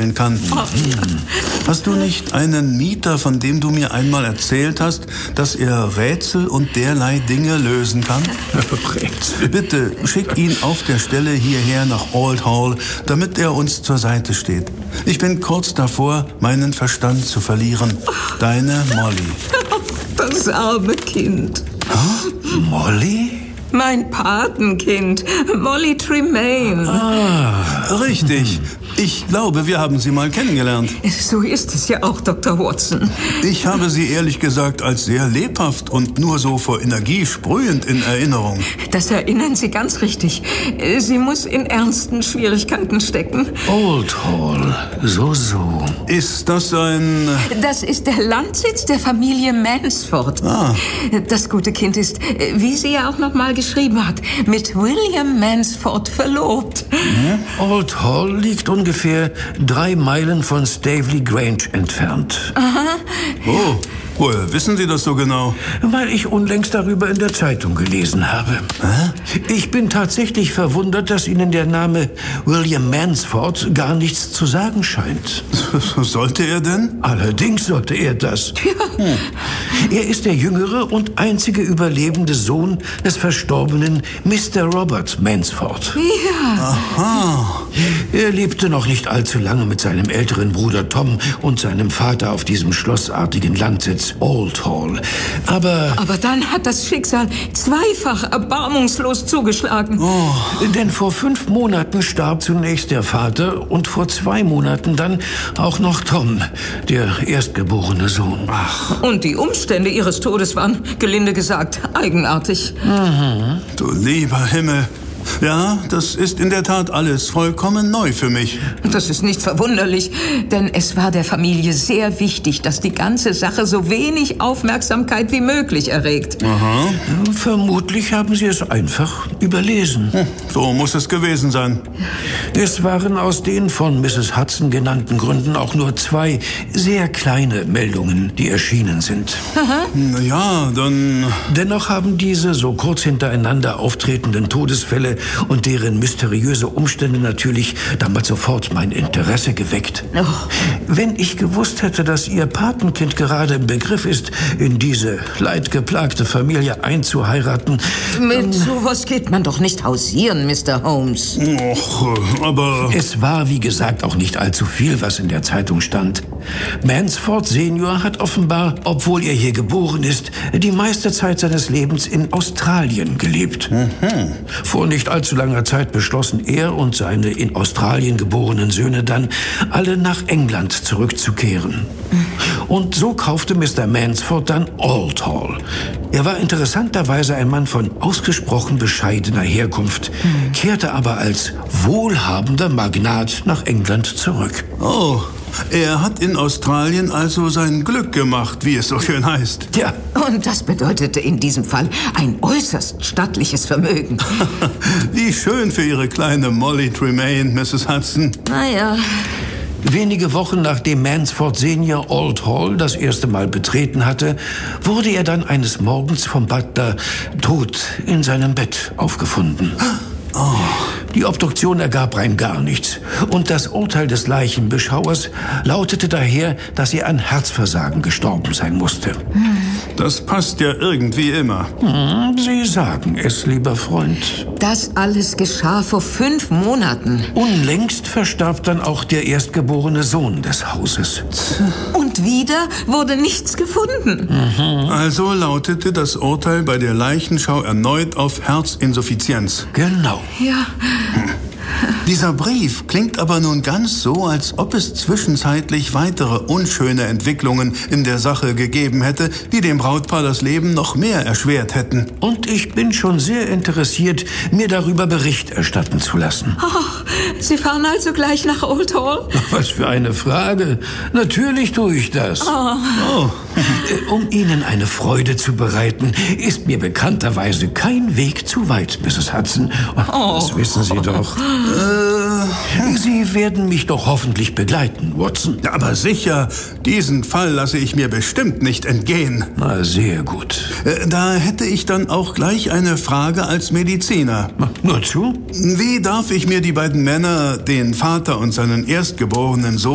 stellen kann. Hast du nicht einen Mieter, von dem du mir einmal erzählt hast, dass er Rätsel und derlei Dinge lösen kann? Rätsel? Bitte schick ihn auf der Stelle hierher nach Old Hall, damit er uns zur Seite steht. Ich bin kurz davor, meinen Verstand zu verlieren. Deine Molly. Das arme Kind. Molly? Mein Patenkind, Molly Tremaine. Richtig. Ich glaube, wir haben sie mal kennengelernt. So ist es ja auch, Dr. Watson. Ich habe sie ehrlich gesagt als sehr lebhaft und nur so vor Energie sprühend in Erinnerung. Das erinnern Sie ganz richtig. Sie muss in ernsten Schwierigkeiten stecken. Old Hall, so. Ist das ein... Das ist der Landsitz der Familie Mansford. Das gute Kind ist, wie sie ja auch noch mal geschrieben hat, mit William Mansford verlobt. Old Hall liegt ungefähr 3 Meilen von Staveley Grange entfernt. Oh, woher wissen Sie das so genau? Weil ich unlängst darüber in der Zeitung gelesen habe. Ich bin tatsächlich verwundert, dass Ihnen der Name William Mansford gar nichts zu sagen scheint. Sollte er denn? Allerdings sollte er das. Er ist der jüngere und einzige überlebende Sohn des verstorbenen Mr. Robert Mansford. Ja. Aha. Er lebte noch nicht allzu lange mit seinem älteren Bruder Tom und seinem Vater auf diesem schlossartigen Landsitz Old Hall. Aber dann hat das Schicksal zweifach erbarmungslos zugeschlagen. denn vor 5 Monaten starb zunächst der Vater und vor 2 Monaten dann auch noch Tom, der erstgeborene Sohn. Und die Umstände ihres Todes waren, gelinde gesagt, eigenartig. Du lieber Himmel. Ja, das ist in der Tat alles vollkommen neu für mich. Das ist nicht verwunderlich, denn es war der Familie sehr wichtig, dass die ganze Sache so wenig Aufmerksamkeit wie möglich erregt. Vermutlich haben Sie es einfach überlesen. So muss es gewesen sein. Es waren aus den von Mrs. Hudson genannten Gründen auch nur 2 sehr kleine Meldungen, die erschienen sind. Na ja, dann... Dennoch haben diese so kurz hintereinander auftretenden Todesfälle und deren mysteriöse Umstände natürlich damals sofort mein Interesse geweckt. Wenn ich gewusst hätte, dass Ihr Patenkind gerade im Begriff ist, in diese leidgeplagte Familie einzuheiraten... Mit sowas geht man doch nicht hausieren, Mr. Holmes. Aber... Es war, wie gesagt, auch nicht allzu viel, was in der Zeitung stand. Mansford Senior hat offenbar, obwohl er hier geboren ist, die meiste Zeit seines Lebens in Australien gelebt. Vor nicht allzu langer Zeit beschlossen er und seine in Australien geborenen Söhne dann, alle nach England zurückzukehren. Und so kaufte Mr. Mansford dann Old Hall. Er war interessanterweise ein Mann von ausgesprochen bescheidener Herkunft, kehrte aber als wohlhabender Magnat nach England zurück. Oh, er hat in Australien also sein Glück gemacht, wie es so schön heißt. Ja. Und das bedeutete in diesem Fall ein äußerst stattliches Vermögen. Wie schön für Ihre kleine Molly Tremaine, Mrs. Hudson. Naja. Wenige Wochen nachdem Mansford Senior Old Hall das erste Mal betreten hatte, wurde er dann eines Morgens vom Butler tot in seinem Bett aufgefunden. Die Obduktion ergab rein gar nichts. Und das Urteil des Leichenbeschauers lautete daher, dass er an Herzversagen gestorben sein musste. Das passt ja irgendwie immer. Sie sagen es, lieber Freund. Das alles geschah vor 5 Monaten. Unlängst verstarb dann auch der erstgeborene Sohn des Hauses. Und wieder wurde nichts gefunden. Also lautete das Urteil bei der Leichenschau erneut auf Herzinsuffizienz. Genau. Ja. Dieser Brief klingt aber nun ganz so, als ob es zwischenzeitlich weitere unschöne Entwicklungen in der Sache gegeben hätte, die dem Brautpaar das Leben noch mehr erschwert hätten. Und ich bin schon sehr interessiert, mir darüber Bericht erstatten zu lassen. Sie fahren also gleich nach Old Hall? Was für eine Frage. Natürlich tue ich das. Um Ihnen eine Freude zu bereiten, ist mir bekannterweise kein Weg zu weit, Mrs. Hudson. Das wissen Sie doch. Sie werden mich doch hoffentlich begleiten, Watson. Aber sicher, diesen Fall lasse ich mir bestimmt nicht entgehen. Na, sehr gut. Da hätte ich dann auch gleich eine Frage als Mediziner. Nur zu? Wie darf ich mir die beiden Männer, den Vater und seinen erstgeborenen Sohn,